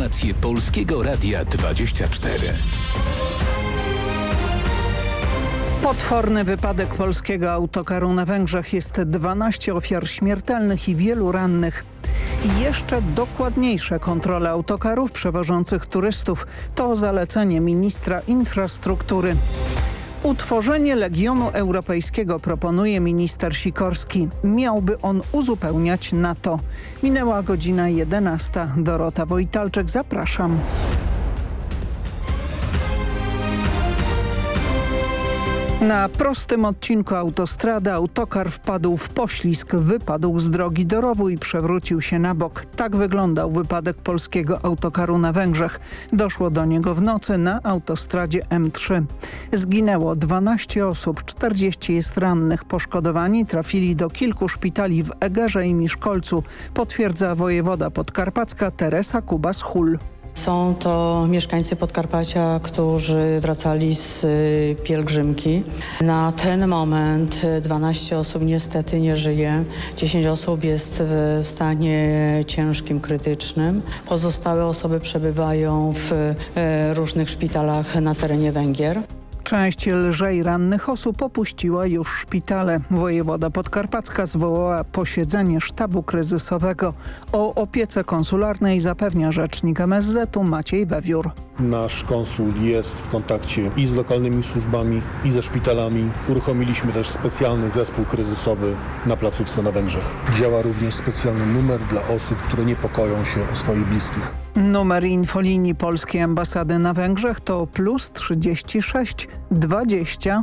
Informacje Polskiego Radia 24. Potworny wypadek polskiego autokaru na Węgrzech. Jest 12 ofiar śmiertelnych i wielu rannych. I jeszcze dokładniejsze kontrole autokarów przewożących turystów. To zalecenie ministra infrastruktury. Utworzenie Legionu Europejskiego proponuje minister Sikorski. Miałby on uzupełniać NATO. Minęła godzina 11. Dorota Wojtalczyk, zapraszam. Na prostym odcinku autostrady autokar wpadł w poślizg, wypadł z drogi do rowu i przewrócił się na bok. Tak wyglądał wypadek polskiego autokaru na Węgrzech. Doszło do niego w nocy na autostradzie M3. Zginęło 12 osób, 40 jest rannych. Poszkodowani trafili do kilku szpitali w Egerze i Miszkolcu, potwierdza wojewoda podkarpacka Teresa Kubas-Hul. Są to mieszkańcy Podkarpacia, którzy wracali z pielgrzymki. Na ten moment 12 osób niestety nie żyje. 10 osób jest w stanie ciężkim, krytycznym. Pozostałe osoby przebywają w różnych szpitalach na terenie Węgier. Część lżej rannych osób opuściła już szpitale. Wojewoda podkarpacka zwołała posiedzenie sztabu kryzysowego. O opiece konsularnej zapewnia rzecznik MSZ-u Maciej Wewiór. Nasz konsul jest w kontakcie i z lokalnymi służbami, i ze szpitalami. Uruchomiliśmy też specjalny zespół kryzysowy na placówce na Węgrzech. Działa również specjalny numer dla osób, które niepokoją się o swoich bliskich. Numer infolinii polskiej ambasady na Węgrzech to +36 20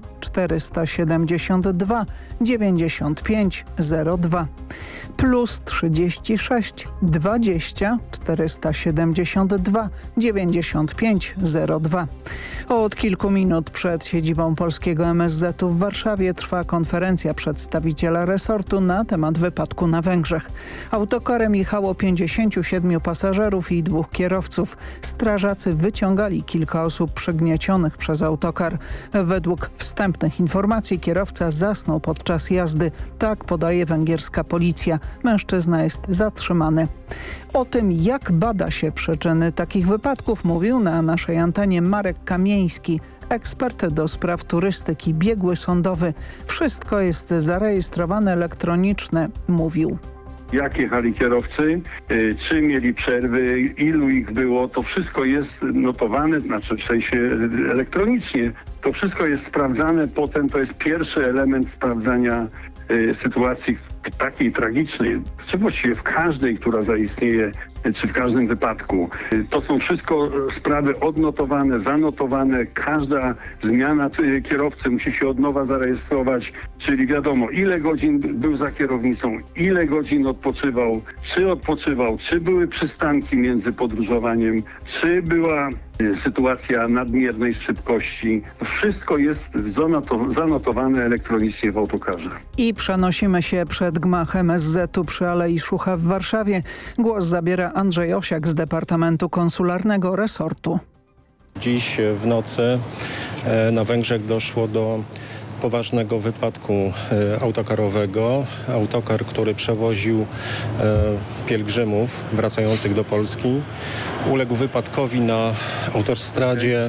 472 95 02. +36 20 472 95 02. Od kilku minut przed siedzibą polskiego MSZ-u w Warszawie trwa konferencja przedstawiciela resortu na temat wypadku na Węgrzech. Autokarem jechało 57 pasażerów i 2 kierowców. Strażacy wyciągali kilka osób przygniecionych przez autokar. Według wstępnych informacji kierowca zasnął podczas jazdy. Tak podaje węgierska policja. Mężczyzna jest zatrzymany. O tym, jak bada się przyczyny takich wypadków, mówił na naszej antenie Marek Kamieński, ekspert do spraw turystyki, biegły sądowy. Wszystko jest zarejestrowane elektronicznie, mówił. Jak jechali kierowcy, czy mieli przerwy, ilu ich było, to wszystko jest notowane, znaczy w sensie elektronicznie. To wszystko jest sprawdzane, potem to jest pierwszy element sprawdzania sytuacji takiej tragicznej, czy właściwie w każdej, która zaistnieje, czy w każdym wypadku. To są wszystko sprawy odnotowane, zanotowane. Każda zmiana kierowcy musi się od nowa zarejestrować, czyli wiadomo, ile godzin był za kierownicą, ile godzin odpoczywał, czy były przystanki między podróżowaniem, czy była sytuacja nadmiernej szybkości. Wszystko jest zanotowane elektronicznie w autokarze. I przenosimy się przed gmach MSZ-u przy Alei Szucha w Warszawie. Głos zabiera Andrzej Osiak z Departamentu Konsularnego resortu. Dziś w nocy na Węgrzech doszło do poważnego wypadku autokarowego. Autokar, który przewoził pielgrzymów wracających do Polski, uległ wypadkowi na autostradzie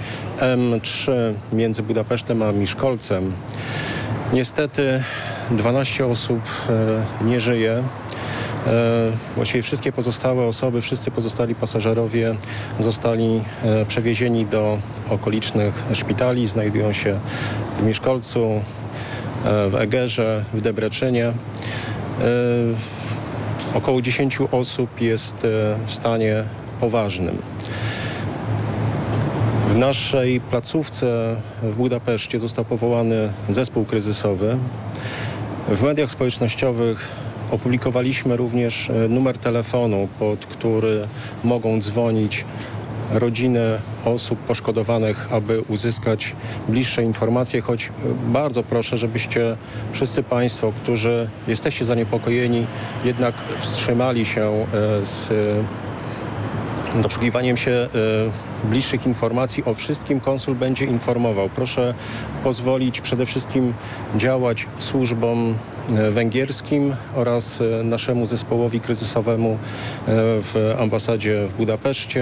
M3 między Budapesztem a Miszkolcem. Niestety 12 osób nie żyje. Właściwie wszystkie pozostałe osoby, wszyscy pozostali pasażerowie zostali przewiezieni do okolicznych szpitali. Znajdują się w Miszkolcu, w Egerze, w Debreczynie. Około 10 osób jest w stanie poważnym. W naszej placówce w Budapeszcie został powołany zespół kryzysowy. W mediach społecznościowych opublikowaliśmy również numer telefonu, pod który mogą dzwonić rodziny osób poszkodowanych, aby uzyskać bliższe informacje, choć bardzo proszę, żebyście wszyscy Państwo, którzy jesteście zaniepokojeni, jednak wstrzymali się z doszukiwaniem się bliższych informacji. O wszystkim konsul będzie informował. Proszę pozwolić przede wszystkim działać służbom węgierskim oraz naszemu zespołowi kryzysowemu w ambasadzie w Budapeszcie.